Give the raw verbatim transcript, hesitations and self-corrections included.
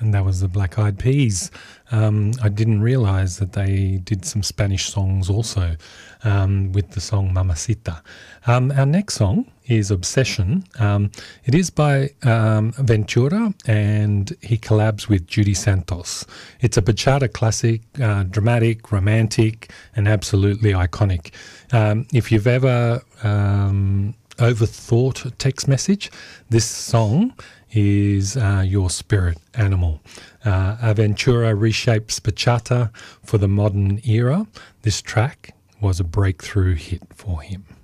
and that was the Black Eyed Peas. Um, I didn't realise that they did some Spanish songs also um, with the song Mamacita. Um, our next song is Obsession. Um, it is by um, Ventura, and he collabs with Judy Santos. It's a bachata classic, uh, dramatic, romantic, and absolutely iconic. Um, if you've ever um, overthought a text message, this song is uh, your spirit animal. Uh, Aventura reshapes bachata for the modern era. This track was a breakthrough hit for him.